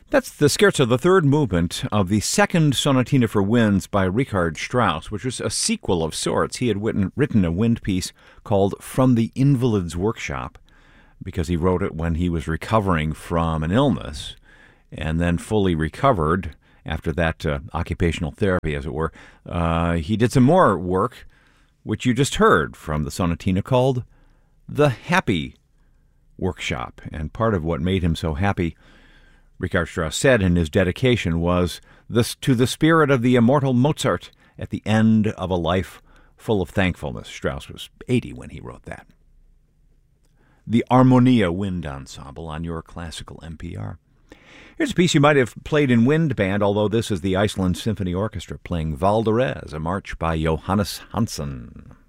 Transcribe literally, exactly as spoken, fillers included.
That's the scherzo, the third movement of the second Sonatina for Winds by Richard Strauss, which was a sequel of sorts. He had written, written a wind piece called From the Invalid's Workshop, because he wrote it when he was recovering from an illness, and then fully recovered after that uh, occupational therapy, as it were. Uh, he did some more work, which you just heard from the Sonatina, called The Happy Workshop. And part of what made him so happy, Richard Strauss said in his dedication, was this to the spirit of the immortal Mozart at the end of a life full of thankfulness. Strauss was eighty when he wrote that. The Armonia Wind Ensemble on your classical N P R. Here's a piece you might have played in wind band, although this is the Iceland Symphony Orchestra playing Val d'Orez, a march by Johannes Hansen.